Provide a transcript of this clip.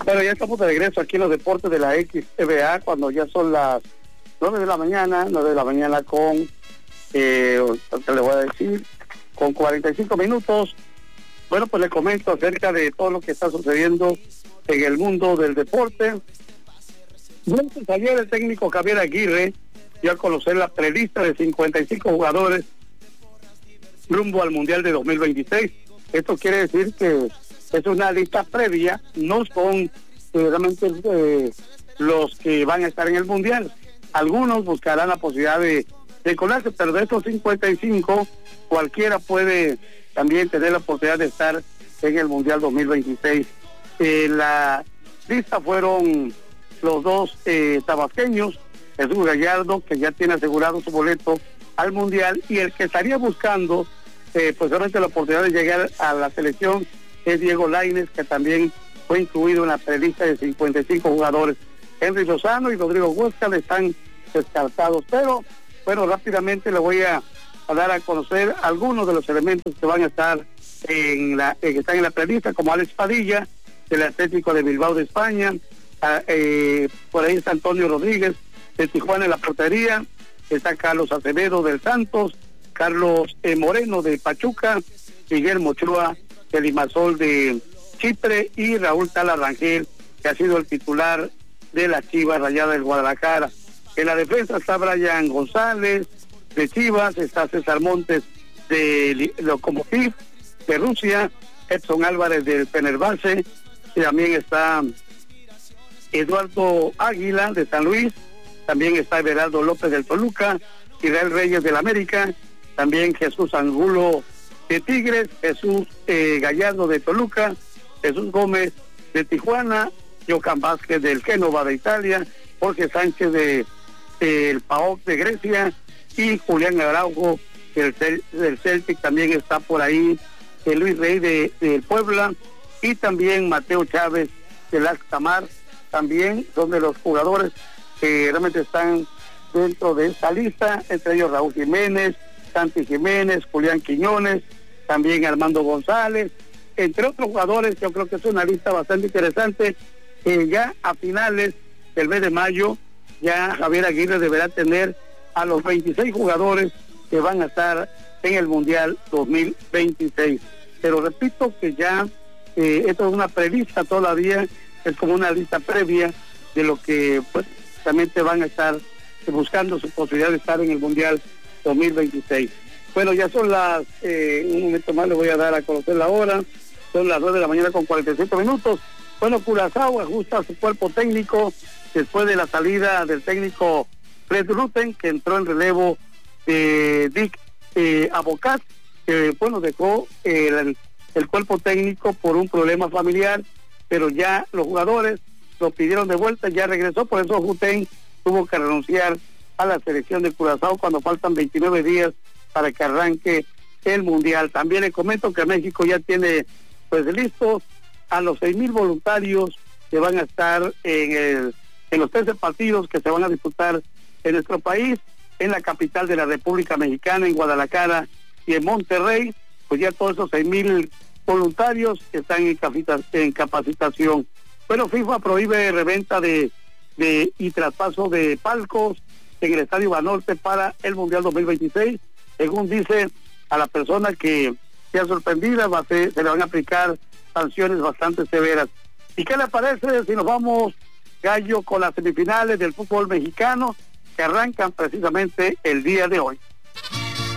Bueno, ya estamos de regreso aquí en los deportes de la XBA, cuando ya son las 9 de la mañana con, le voy a decir, con 45 minutos. Bueno, pues le comento acerca de todo lo que está sucediendo en el mundo del deporte. Bueno, pues ayer el técnico Javier Aguirre dio a conocer la prelista de 55 jugadores rumbo al Mundial de 2026. Esto quiere decir que es una lista previa, no son realmente los que van a estar en el Mundial. Algunos buscarán la posibilidad de colarse, pero de estos 55, cualquiera puede también tener la oportunidad de estar en el Mundial 2026. La lista fueron los dos tabasqueños, Jesús Gallardo, que ya tiene asegurado su boleto al Mundial, y el que estaría buscando pues realmente la oportunidad de llegar a la selección es Diego Lainez, que también fue incluido en la prelista de 55 jugadores. Henry Lozano y Rodrigo Huesca están descartados, pero bueno, rápidamente le voy a dar a conocer algunos de los elementos que van a estar que están en la prelista, como Alex Padilla, del Atlético de Bilbao de España, por ahí está Antonio Rodríguez, de Tijuana en la portería, está Carlos Acevedo del Santos, Carlos Moreno de Pachuca, Guillermo Ochoa del Limassol de Chipre, y Raúl Tala Rangel, que ha sido el titular de las Chivas Rayadas del Guadalajara. En la defensa está Brian González de Chivas, está César Montes de Lokomotiv de Rusia, Edson Álvarez del Fenerbahce, y también está Eduardo Águila de San Luis, también está Everaldo López del Toluca, Israel Reyes del América, también Jesús Angulo de Tigres, Jesús Gallardo de Toluca, Jesús Gómez de Tijuana, Johan Vázquez del Génova de Italia, Jorge Sánchez del PAOK de Grecia, y Julián Araujo del Celtic también está por ahí, Luis Rey del Puebla, y también Mateo Chávez del Axtamar. También son de los jugadores que realmente están dentro de esta lista, entre ellos Raúl Jiménez, Santi Jiménez, Julián Quiñones, también Armando González, entre otros jugadores. Yo creo que es una lista bastante interesante. Ya a finales del mes de mayo, ya Javier Aguirre deberá tener a los 26 jugadores que van a estar en el Mundial 2026. Pero repito que ya esto es una prelista todavía, es como una lista previa de lo que pues realmente van a estar buscando su posibilidad de estar en el Mundial 2026. Bueno, ya son un momento más le voy a dar a conocer la hora, son las 9 de la mañana con 45 minutos. Bueno, Curazao ajusta su cuerpo técnico después de la salida del técnico Fred Rutten, que entró en relevo de Dick Abocat, que bueno, dejó el cuerpo técnico por un problema familiar, pero ya los jugadores lo pidieron de vuelta, ya regresó, por eso Rutten tuvo que renunciar a la selección de Curazao cuando faltan 29 días para que arranque el Mundial. También le comento que México ya tiene pues listos a los 6,000 voluntarios que van a estar en los 13 partidos que se van a disputar en nuestro país, en la capital de la República Mexicana, en Guadalajara y en Monterrey. Pues ya todos esos 6,000 voluntarios están en capacitación. Bueno, FIFA prohíbe reventa y traspaso de palcos en el Estadio Banorte para el Mundial 2026. Según dice, a la persona que sea sorprendida se le van a aplicar sanciones bastante severas. ¿Y qué le parece si nos vamos, Gallo, con las semifinales del fútbol mexicano que arrancan precisamente el día de hoy?